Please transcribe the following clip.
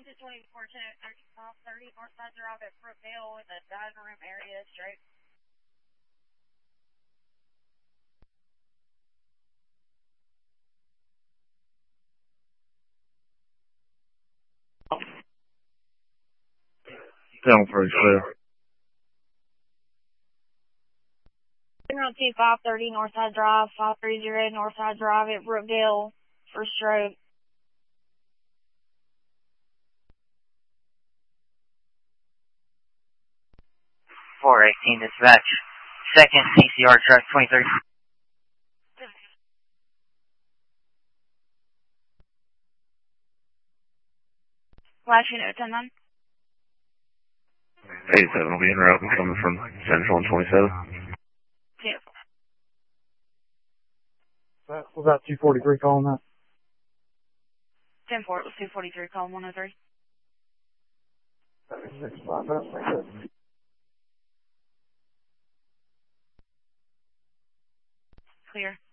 to 24, 30 Northside Drive at Brookdale in the dining room area, straight. Down for clear. General 2530 Northside Drive, 530 Northside Drive at Brookdale for stroke. 418 dispatch. Second CCR truck 23. Flashing at 10-9. 87 will be en route coming from Central and 27. Yeah. That was that 243 calling that? 10-4, it was 243, call 103. 6-5, that's good. Clear.